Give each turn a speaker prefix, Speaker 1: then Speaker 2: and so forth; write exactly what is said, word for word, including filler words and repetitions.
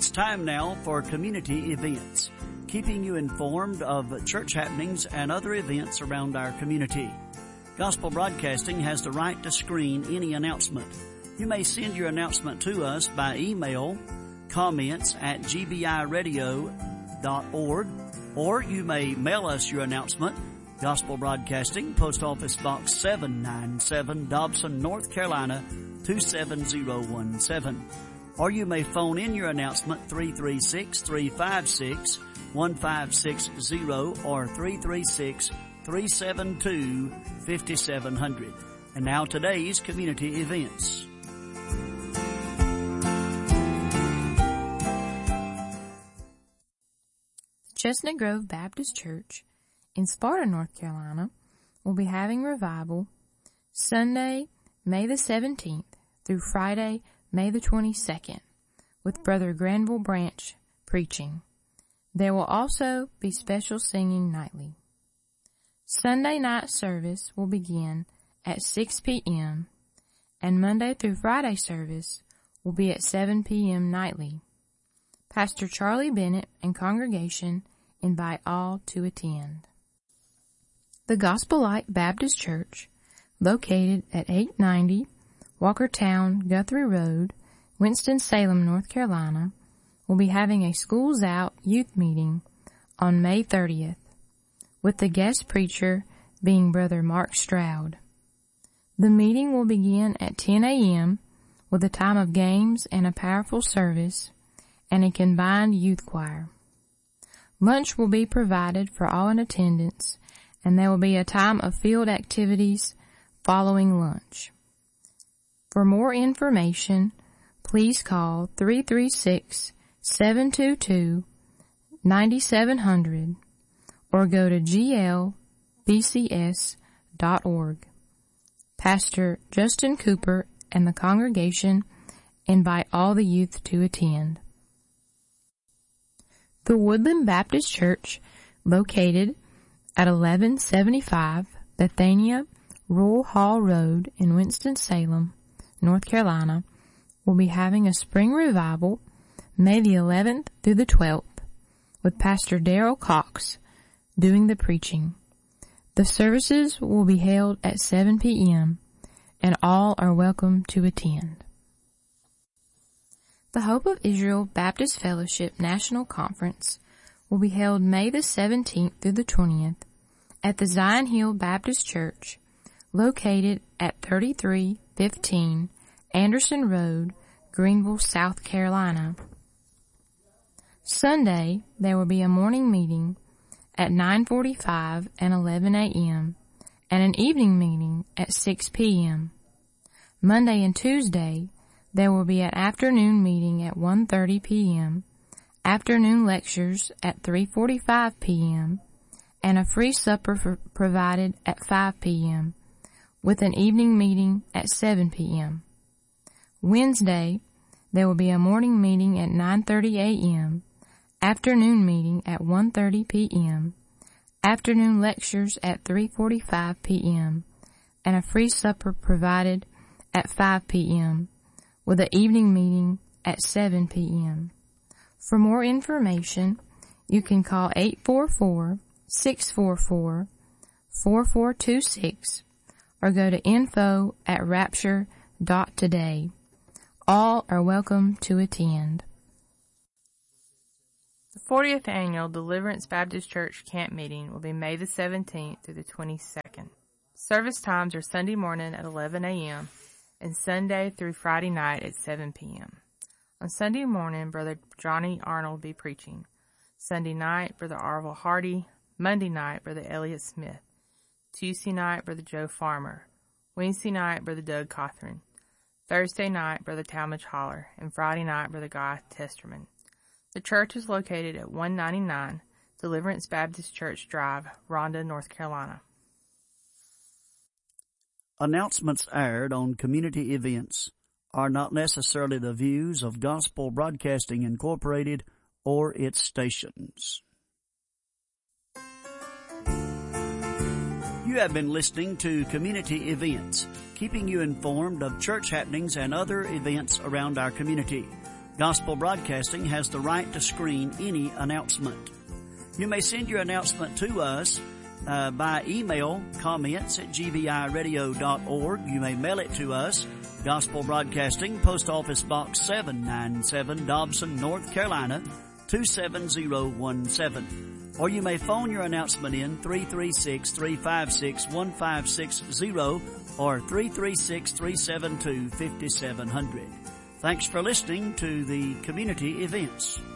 Speaker 1: It's time now for community events, keeping you informed of church happenings and other events around our community. Gospel Broadcasting has the right to screen any announcement. You may send your announcement to us by email, comments at g b i radio dot org, or you may mail us your announcement, Gospel Broadcasting, Post Office Box seven ninety-seven, Dobson, North Carolina, two seven zero one seven. Or you may phone in your announcement three three six, three five six, one five six zero or three three six, three seven two, five seven zero zero. And now today's community events.
Speaker 2: Chestnut Grove Baptist Church in Sparta, North Carolina, will be having revival Sunday, May the seventeenth through Friday, May the twenty-second, with Brother Granville Branch preaching. There will also be special singing nightly. Sunday night service will begin at six p.m. and Monday through Friday service will be at seven p.m. nightly. Pastor Charlie Bennett and congregation invite all to attend. The Gospel Light Baptist Church, located at eight ninety Walkertown Guthrie Road, Winston-Salem, North Carolina, will be having a Schools Out youth meeting on May thirtieth, with the guest preacher being Brother Mark Stroud. The meeting will begin at ten a.m. with a time of games and a powerful service and a combined youth choir. Lunch will be provided for all in attendance, and there will be a time of field activities following lunch. For more information, please call three three six, seven two two, nine seven zero zero or go to g l b c s dot org. Pastor Justin Cooper and the congregation invite all the youth to attend. The Woodland Baptist Church, located at eleven seventy-five Bethania Rural Hall Road in Winston-Salem, North Carolina, will be having a spring revival May the eleventh through the twelfth, with Pastor Darrell Cox doing the preaching. The services will be held at seven p.m., and all are welcome to attend. The Hope of Israel Baptist Fellowship National Conference will be held May the seventeenth through the twentieth at the Zion Hill Baptist Church, located at thirty-three fifteen Anderson Road, Greenville, South Carolina. Sunday, there will be a morning meeting at nine forty-five and eleven a.m. and an evening meeting at six p.m. Monday and Tuesday, there will be an afternoon meeting at one thirty p.m., afternoon lectures at three forty-five p.m., and a free supper for, provided at five p.m., with an evening meeting at seven p.m. Wednesday, there will be a morning meeting at nine thirty a.m., afternoon meeting at one thirty p.m., afternoon lectures at three forty-five p.m., and a free supper provided at five p.m., with an evening meeting at seven p.m. For more information, you can call eight four four, six four four, four four two six or go to info at rapture dot today. All are welcome to attend.
Speaker 3: The fortieth Annual Deliverance Baptist Church Camp Meeting will be May the seventeenth through the twenty-second. Service times are Sunday morning at eleven a.m. and Sunday through Friday night at seven p.m. On Sunday morning, Brother Johnny Arnold will be preaching. Sunday night, Brother Arville Hardy. Monday night, Brother Elliott Smith. Tuesday night, Brother Joe Farmer. Wednesday night, Brother Doug Cothran. Thursday night, Brother Talmadge Holler. And Friday night, Brother Guy Testerman. The church is located at one ninety-nine Deliverance Baptist Church Drive, Rhonda, North Carolina.
Speaker 1: Announcements aired on community events are not necessarily the views of Gospel Broadcasting Incorporated or its stations. You have been listening to Community Events, keeping you informed of church happenings and other events around our community. Gospel Broadcasting has the right to screen any announcement. You may send your announcement to us uh, by email, comments at g b i radio dot org. You may mail it to us, Gospel Broadcasting, Post Office Box seven ninety-seven, Dobson, North Carolina, two seven zero one seven. Or you may phone your announcement in three three six, three five six, one five six zero or three three six, three seven two, five seven zero zero. Thanks for listening to the community events.